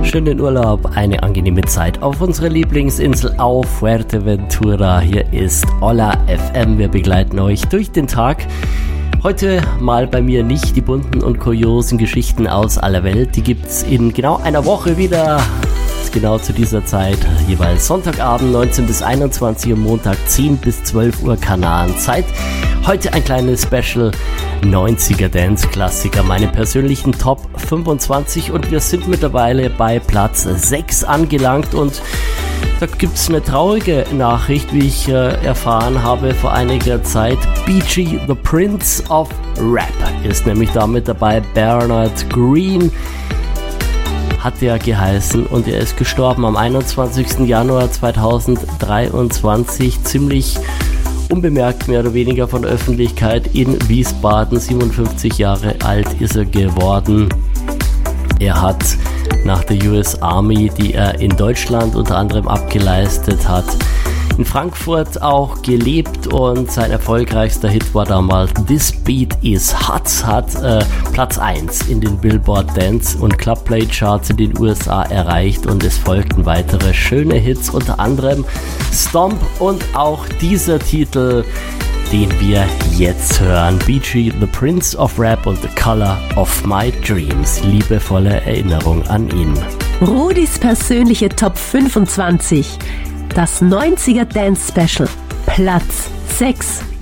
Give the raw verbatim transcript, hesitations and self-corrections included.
Schönen Urlaub, eine angenehme Zeit auf unserer Lieblingsinsel auf Fuerteventura. Hier ist Hola F M. Wir begleiten euch durch den Tag. Heute mal bei mir nicht die bunten und kuriosen Geschichten aus aller Welt. Die gibt's in genau einer Woche wieder. Genau zu dieser Zeit, jeweils Sonntagabend neunzehn bis einundzwanzig Uhr, Montag zehn bis zwölf Uhr Kanarenzeit. Heute ein kleines Special neunziger Dance-Klassiker, meine persönlichen Top fünfundzwanzig, und wir sind mittlerweile bei Platz sechs angelangt, und da gibt es eine traurige Nachricht, wie ich äh, erfahren habe vor einiger Zeit. Bee Gee, the Prince of Rap, ist nämlich damit dabei. Bernard Green hat er geheißen, und er ist gestorben am einundzwanzigsten Januar zweitausenddreiundzwanzig, ziemlich unbemerkt mehr oder weniger von der Öffentlichkeit, in Wiesbaden. siebenundfünfzig Jahre alt ist er geworden. Er hat nach der U S Army, die er in Deutschland unter anderem abgeleistet hat, in Frankfurt auch gelebt, und sein erfolgreichster Hit war damals This Beat Is Hot, hat äh, Platz eins in den Billboard Dance und Clubplay Charts in den U S A erreicht, und es folgten weitere schöne Hits, unter anderem Stomp und auch dieser Titel, den wir jetzt hören. Bee Gee, the Prince of Rap und The Color of My Dreams. Liebevolle Erinnerung an ihn. Rudis persönliche Top fünfundzwanzig. Das neunziger Dance Special. Platz sechs.